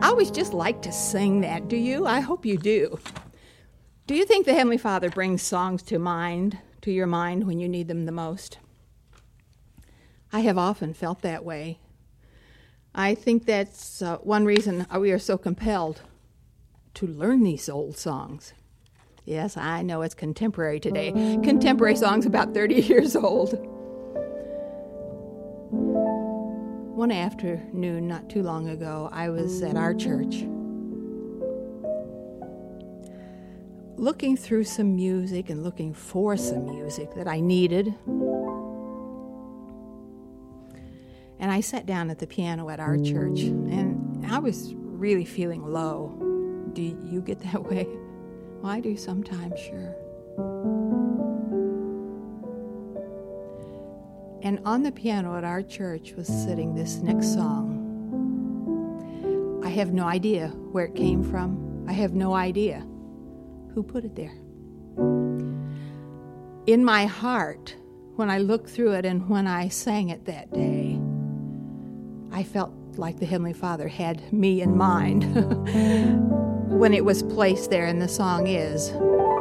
I always just like to sing that. Do you? I hope you do. Do you think the Heavenly Father brings songs to your mind when you need them the most? I have often felt that way. I think that's one reason we are so compelled to learn these old songs. Yes, I know it's contemporary today. Contemporary songs about 30 years old. One afternoon, not too long ago, I was at our church looking through some music and looking for some music that I needed. And I sat down at the piano at our church, and I was really feeling low. Do you get that way? Well, I do sometimes, sure. And on the piano at our church was sitting this next song. I have no idea where it came from. I have no idea who put it there. In my heart, when I looked through it and when I sang it that day, I felt like the Heavenly Father had me in mind when it was placed there, and the song is,